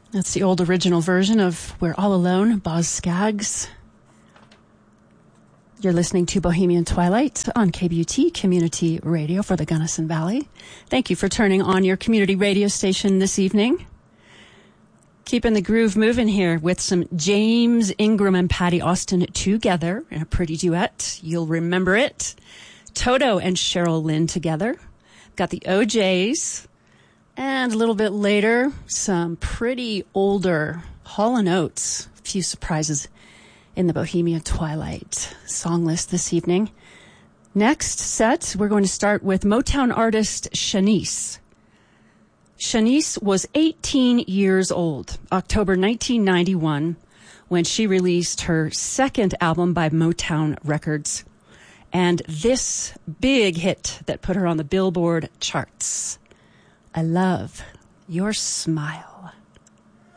That's the old original version of We're All Alone, Boz Scaggs. You're listening to Bohemian Twilight on KBUT Community Radio for the Gunnison Valley. Thank you for turning on your community radio station this evening. Keeping the groove moving here with some James Ingram and Patty Austin together in a pretty duet. You'll remember it. Toto and Cheryl Lynn together. Got the OJs. And a little bit later, some pretty older Hall & Oates. A few surprises in the Bohemian Twilight song list this evening. Next set, we're going to start with Motown artist Shanice. Shanice was 18 years old, October 1991, when she released her second album by Motown Records. And this big hit that put her on the Billboard charts. I Love Your Smile.